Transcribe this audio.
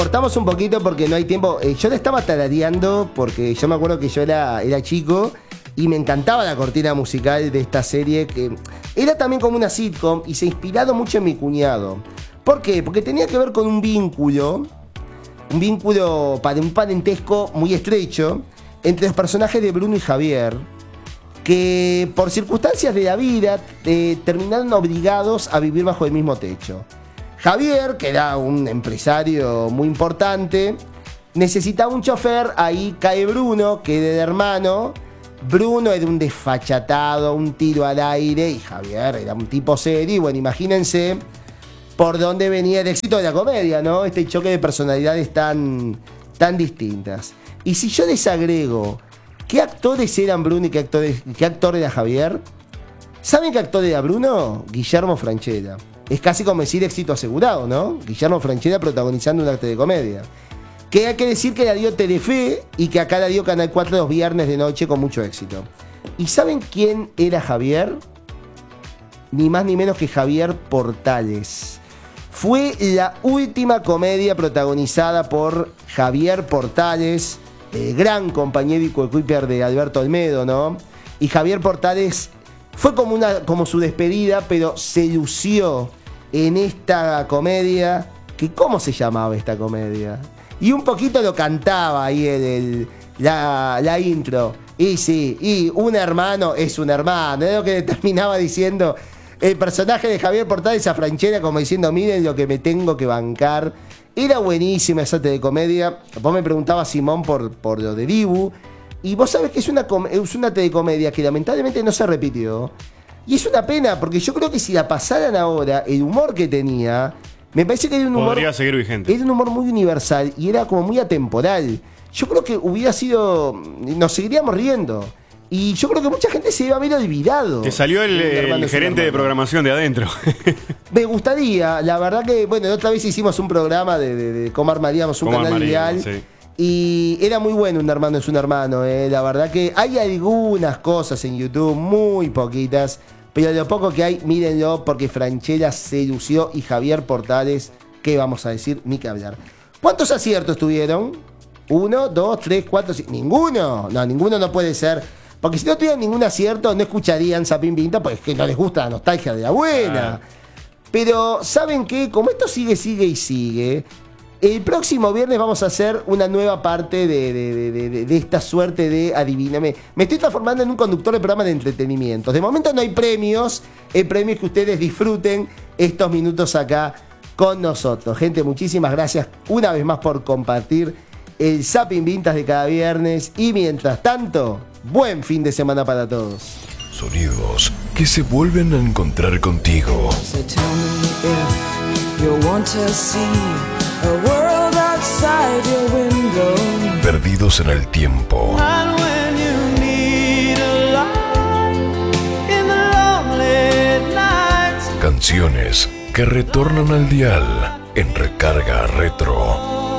Cortamos un poquito porque no hay tiempo. Yo le estaba tarareando porque yo me acuerdo que yo era chico y me encantaba la cortina musical de esta serie, que era también como una sitcom y se ha inspirado mucho en mi cuñado. ¿Por qué? Porque tenía que ver con un vínculo para un parentesco muy estrecho entre los personajes de Bruno y Javier, que por circunstancias de la vida terminaron obligados a vivir bajo el mismo techo. Javier, que era un empresario muy importante, necesitaba un chofer. Ahí cae Bruno, que era el hermano. Bruno era un desfachatado, un tiro al aire, y Javier era un tipo serio. Y bueno, imagínense por dónde venía el éxito de la comedia, ¿no? Este choque de personalidades tan distintas. Y si yo les agrego qué actores eran Bruno y qué actor era Javier, ¿saben qué actor era Bruno? Guillermo Francella. Es casi como decir éxito asegurado, ¿no? Guillermo Francella protagonizando un acto de comedia. Que hay que decir que la dio Telefe y que acá la dio Canal 4 los viernes de noche con mucho éxito. ¿Y saben quién era Javier? Ni más ni menos que Javier Portales. Fue la última comedia protagonizada por Javier Portales, el gran compañero y coequiper de Alberto Olmedo, ¿no? Y Javier Portales fue como su despedida, pero se lució en esta comedia. ¿Cómo se llamaba esta comedia? Y un poquito lo cantaba ahí la intro. Y sí, y un hermano es un hermano. Es lo que terminaba diciendo el personaje de Javier Portales a Francella, como diciendo, miren lo que me tengo que bancar. Era buenísima esa telecomedia. Vos me preguntabas, Simón, por lo de Dibu. Y vos sabés que es una telecomedia que lamentablemente no se repitió. Y es una pena, porque yo creo que si la pasaran ahora, el humor que tenía, me parece que era un humor... Podría seguir vigente. Era un humor muy universal y era como muy atemporal. Yo creo que hubiera sido... Nos seguiríamos riendo. Y yo creo que mucha gente se iba a ver olvidado. Te salió el gerente de programación de adentro. Me gustaría, la verdad que... Bueno, la otra vez hicimos un programa de cómo armaríamos un canal ideal. Sí. Y era muy bueno Un hermano es un hermano. La verdad que hay algunas cosas en YouTube, muy poquitas. Pero lo poco que hay, mírenlo, porque Francella se lució y Javier Portales, ¿qué vamos a decir? Ni que hablar. ¿Cuántos aciertos tuvieron? 1, 2, 3, 4, 5. ¿Ninguno? No, ninguno no puede ser. Porque si no tuvieran ningún acierto, no escucharían Sapin Pinta, pues que no les gusta la nostalgia de la buena. Pero, ¿saben qué? Como esto sigue y sigue, el próximo viernes vamos a hacer una nueva parte de esta suerte de Adivíname. Me estoy transformando en un conductor de programa de entretenimiento. De momento no hay premios. El premio es que ustedes disfruten estos minutos acá con nosotros. Gente, muchísimas gracias una vez más por compartir el Sapin Vintas de cada viernes. Y mientras tanto, buen fin de semana para todos. Sonidos que se vuelven a encontrar contigo. A world outside your window. Perdidos en el tiempo. And when you need a light in the lonely nights. Canciones que retornan al dial en Recarga Retro.